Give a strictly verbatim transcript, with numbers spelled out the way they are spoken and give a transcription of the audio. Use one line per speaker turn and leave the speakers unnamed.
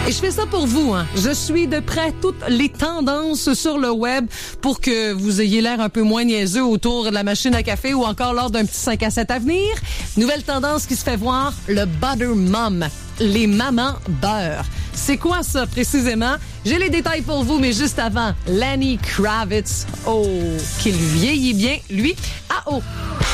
Et je fais ça pour vous, hein. Je suis de près toutes les tendances sur le web pour que vous ayez l'air un peu moins niaiseux autour de la machine à café ou encore lors d'un petit cinq à sept à venir. Nouvelle tendance qui se fait voir, le butter mom, les mamans beurre. C'est quoi ça précisément? J'ai les détails pour vous, mais juste avant, Lenny Kravitz. Oh, qu'il vieillit bien, lui. Ah oh!